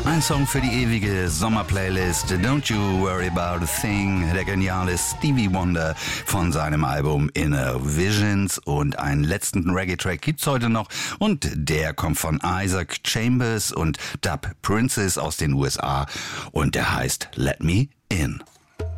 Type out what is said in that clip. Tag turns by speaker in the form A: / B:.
A: Ein Song für die ewige Sommerplaylist. Don't You Worry About a Thing. Der geniale Stevie Wonder von seinem Album Inner Visions. Und einen letzten Reggae-Track gibt's heute noch. Und der kommt von Isaac Chambers und Dub Princess aus den USA. Und der heißt Let Me In.